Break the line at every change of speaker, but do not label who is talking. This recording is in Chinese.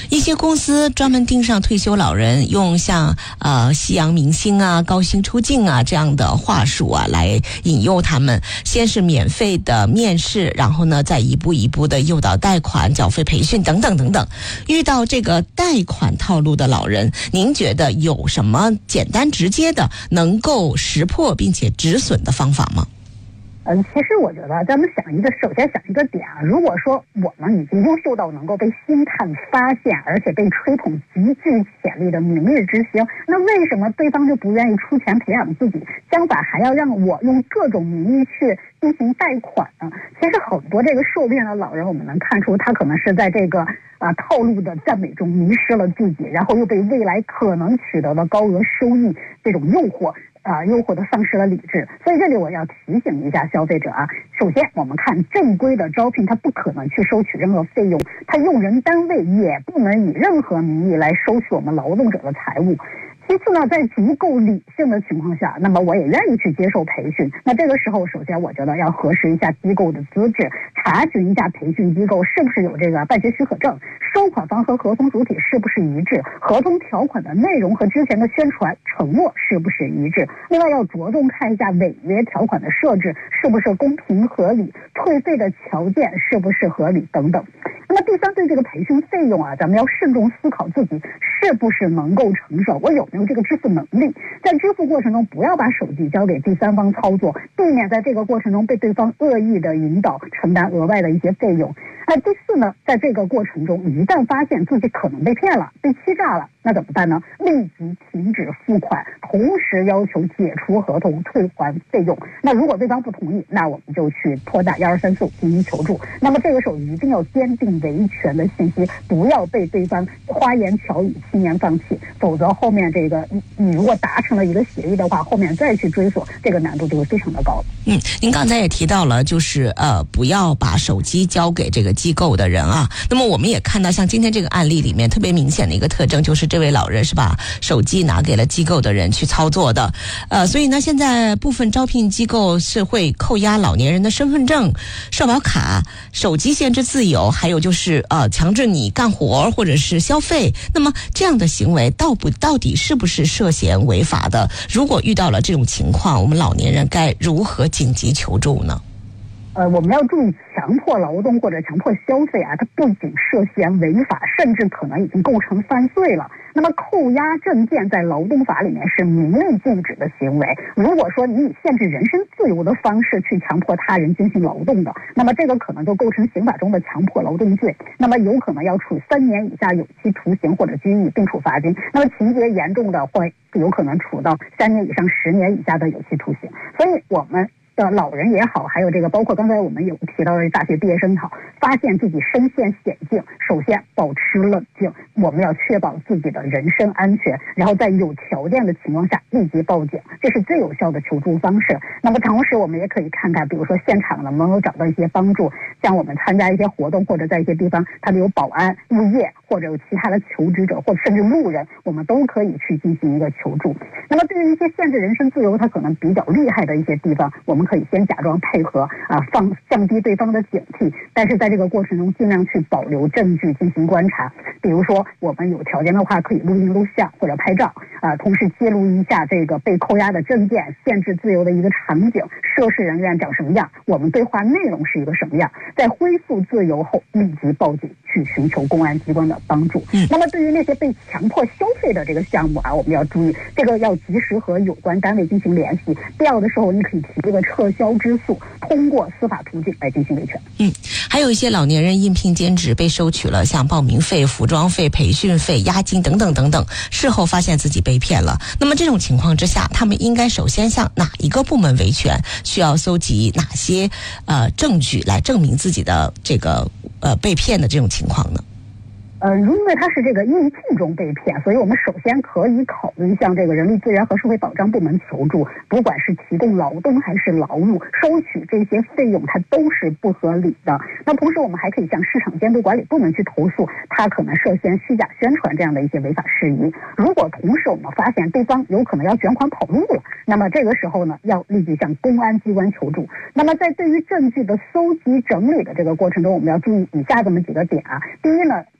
一些公司专门盯上退休老人，用像夕阳明星啊、高薪出境啊这样的话术啊来引诱他们。先是免费的面试，然后呢再一步一步的诱导贷款、缴费培训等等等等。遇到这个贷款套路的老人，您觉得有什么简单直接的能够识破并且止损的方法吗？
其实我觉得咱们首先想一个点啊，如果说我们已经优秀到能够被星探发现，而且被吹捧极具潜力的明日之星，那为什么对方就不愿意出钱培养自己，相反还要让我用各种名义去进行贷款呢？其实很多这个受骗的老人，我们能看出他可能是在这个套路的赞美中迷失了自己，然后又被未来可能取得的高额收益这种诱惑的丧失了理智。所以这里我要提醒一下消费者啊，首先我们看正规的招聘，它不可能去收取任何费用，它用人单位也不能以任何名义来收取我们劳动者的财物。其次呢，在足够理性的情况下，那么我也愿意去接受培训。那这个时候，首先我觉得要核实一下机构的资质，查询一下培训机构是不是有这个办学许可证，收款方和合同主体是不是一致，合同条款的内容和之前的宣传承诺是不是一致。另外要着重看一下违约条款的设置是不是公平合理，退费的条件是不是合理等等。那么第三，对这个培训费用啊，咱们要慎重思考自己是不是能够承受，我有没有这个支付能力。在支付过程中，不要把手机交给第三方操作，避免在这个过程中被对方恶意的引导承担额外的一些费用。第四呢，在这个过程中，一旦发现自己可能被骗了、被欺诈了，那怎么办呢？立即停止付款，同时要求解除合同、退还费用。那如果对方不同意，那我们就去拨打12345进行求助。那么这个时候一定要坚定维权的信息，不要被对方花言巧语轻言放弃，否则后面这个你如果达成了一个协议的话，后面再去追索，这个难度就会非常的高。
您刚才也提到了，就是不要把手机交给这个机构的人啊。那么我们也看到，像今天这个案例里面特别明显的一个特征，就是这位老人是把手机拿给了机构的人去操作的。所以呢，现在部分招聘机构是会扣押老年人的身份证、社保卡、手机限制自由，还有就是强制你干活或者是消费。那么这样的行为到底是不是涉嫌违法的？如果遇到了这种情况，我们老年人该如何紧急求助呢？
我们要注意，强迫劳动或者强迫消费啊，它不仅涉嫌违法，甚至可能已经构成犯罪了。那么扣押证件在劳动法里面是明令禁止的行为。如果说你以限制人身自由的方式去强迫他人进行劳动的，那么这个可能就构成刑法中的强迫劳动罪，那么有可能要处3年以下有期徒刑或者拘役，并处罚金。那么情节严重的会有可能处到3年以上10年以下的有期徒刑。所以我们的老人也好，还有这个包括刚才我们有提到的大学毕业生好，发现自己身陷险境，首先保持冷静，我们要确保自己的人身安全，然后在有条件的情况下立即报警，这是最有效的求助方式。那么同时我们也可以看看，比如说现场能不能找到一些帮助，像我们参加一些活动，或者在一些地方他们有保安、物业，或者有其他的求职者，或者甚至路人，我们都可以去进行一个求助。那么对于一些限制人身自由它可能比较厉害的一些地方，我们可以先假装配合降低对方的警惕，但是在这个过程中尽量去保留证据进行观察。比如说我们有条件的话可以录音录像或者拍照同时记录一下这个被扣押的证件、限制自由的一个场景、涉事人员长什么样，我们对话内容是一个什么样，在恢复自由后立即报警去寻求公安机关的帮助。那么对于那些被强迫消费的这个项目我们要注意，这个要及时和有关单位进行联系，必要的时候你可以提这个撤销之诉，通过司法途径来进行维权。
还有一些老年人应聘兼职被收取了像报名费、服装费、培训费、押金等等等等，事后发现自己被骗了。那么这种情况之下，他们应该首先向哪一个部门维权？需要搜集哪些证据来证明自己的这个被骗的这种情况呢？
因为他是这个应聘中被骗，所以我们首先可以考虑向这个人力资源和社会保障部门求助。不管是提供劳动还是劳务，收取这些费用它都是不合理的。那同时我们还可以向市场监督管理部门去投诉，他可能涉嫌虚假宣传这样的一些违法事宜。如果同时我们发现对方有可能要卷款跑路了，那么这个时候呢，要立即向公安机关求助。那么在对于证据的搜集整理的这个过程中，我们要注意以下这么几个点第一呢，